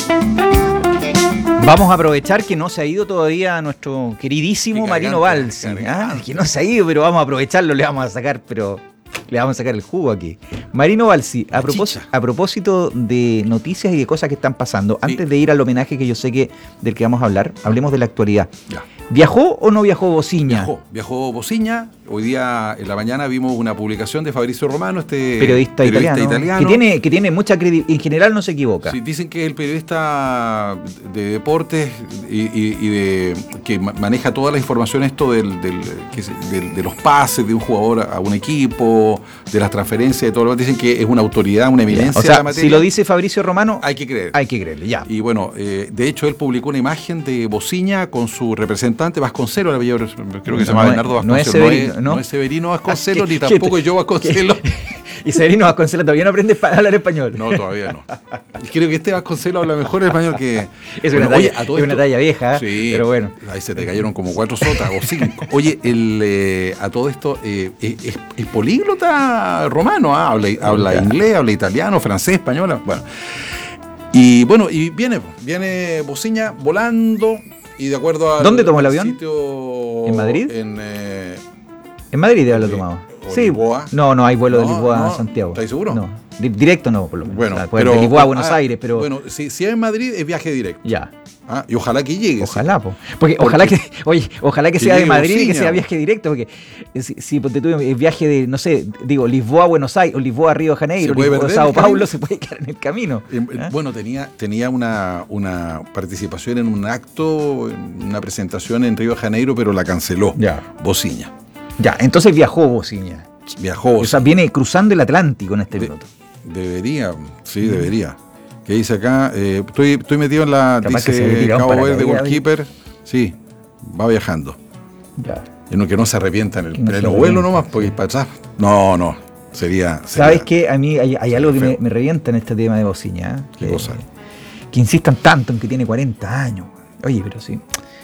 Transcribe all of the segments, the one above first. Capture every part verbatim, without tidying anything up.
Vamos a aprovechar que no se ha ido todavía nuestro queridísimo Marino Balsi, ¿ah? Que no se ha ido, pero vamos a aprovecharlo, le vamos a sacar, pero le vamos a sacar el jugo aquí. Marino Balsi, a, propós- a propósito de noticias y de cosas que están pasando, sí. Antes de ir al homenaje que yo sé que del que vamos a hablar, hablemos de la actualidad. Ya. ¿Viajó o no viajó Bociña? Viajó, viajó Bociña. Hoy día, en la mañana, vimos una publicación de Fabrizio Romano, este periodista, periodista italiano, italiano. Que tiene, que tiene mucha credibilidad, en general no se equivoca. Sí, dicen que es el periodista de deportes y, y, y de que maneja toda la información esto del, del, que es, del, de los pases de un jugador a un equipo, de las transferencias, de todo lo que dicen que es una autoridad, una eminencia. O sea, de la materia. Si lo dice Fabrizio Romano, hay que creer. Hay que creerle, ya. Y bueno, eh, de hecho, él publicó una imagen de Bociña con su representante Vasconcelos, el apellido, creo que se llama no, Bernardo Vasconcelos. No es Severino, ¿no? No es Severino Vasconcelos, ni tampoco yo Vasconcelos. ¿Y Severino Vasconcelos todavía no aprende a hablar español? No, todavía no. Creo que este Vasconcelos habla mejor español que... Es una, bueno, talla, oye, a todo es esto, una talla vieja, sí, pero bueno. Ahí se te cayeron como cuatro sotas o cinco. Oye, el, eh, a todo esto, eh, es, es políglota Romano, ¿eh? habla, habla inglés, habla italiano, francés, español. Bueno. Y bueno, y viene, viene Bociña volando y de acuerdo a... ¿Dónde tomó el avión? Sitio, ¿En Madrid? En... Eh, En Madrid debe haberlo tomado. Sí. Lisboa. No, no hay vuelo no, de Lisboa no, a Santiago. ¿Estás seguro? No. Directo no, por lo menos. Bueno, o sea, pero, de Lisboa a Buenos ah, Aires, pero. Bueno, si, si es en Madrid, es viaje directo. Ya. Ah, y ojalá que llegue. Ojalá, po. Porque, porque ojalá que, oye, ojalá que, que sea de Madrid Bociña, y que sea viaje directo, porque si, si te tuve viaje de, no sé, digo, Lisboa a Buenos Aires, o Lisboa a Río de Janeiro, Lisboa a Sao Paulo, se puede quedar en el camino. ¿Ah? Bueno, tenía, tenía una, una participación en un acto, en una presentación en Río de Janeiro, pero la canceló. Ya. Bociña. Ya, entonces viajó Bociña. Viajó. O sea, viene cruzando el Atlántico en este de, minuto. Debería, sí, mm. debería. ¿Qué dice acá? Eh, estoy, estoy metido en la. Capaz dice Cabo Verde, goalkeeper. Sí, va viajando. Ya. Y no, que no se arrepienta en el pleno vuelo nomás, porque para atrás. No, no. Sería. sería ¿Sabes qué? A mí hay, hay algo que me, me revienta en este tema de Bociña. ¿eh? ¿Qué que, cosa? Que insistan tanto en que tiene cuarenta años. Oye, pero sí.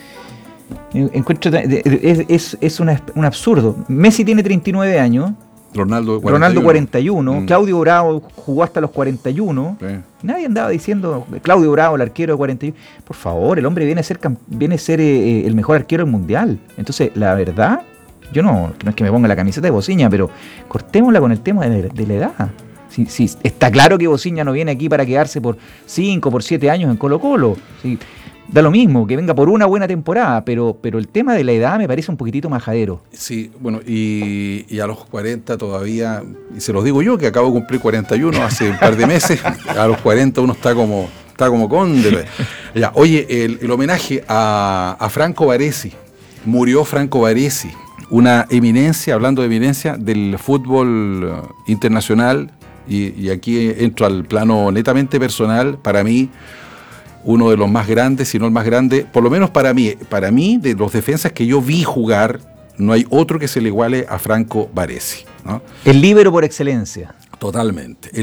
Encuentro. Es, es, es una, un absurdo. Messi tiene treinta y nueve años. Ronaldo cuarenta y uno. Ronaldo cuarenta y uno, mm. Claudio Bravo jugó hasta los cuarenta y uno. Sí. Nadie andaba diciendo Claudio Bravo, el arquero de cuarenta y uno. Por favor, el hombre viene a ser viene a ser eh, el mejor arquero del mundial. Entonces, la verdad, yo no, no es que me ponga la camiseta de Bociña, pero cortémosla con el tema de, de la edad. Sí, sí, está claro que Bociña no viene aquí para quedarse por cinco, por siete años en Colo-Colo. Sí. Da lo mismo, que venga por una buena temporada, pero, pero el tema de la edad me parece un poquitito majadero. Sí, bueno, y, y a los cuarenta todavía, y se los digo yo, que acabo de cumplir cuarenta y uno hace un par de meses, a los cuarenta uno está como está como conde. Ya, oye, el, el homenaje a, a Franco Baresi, murió Franco Baresi, una eminencia, hablando de eminencia, del fútbol internacional, y, y aquí entro al plano netamente personal, para mí, uno de los más grandes, si no el más grande, por lo menos para mí, para mí, de los defensas que yo vi jugar, no hay otro que se le iguale a Franco Baresi, ¿no? El líbero por excelencia. Totalmente.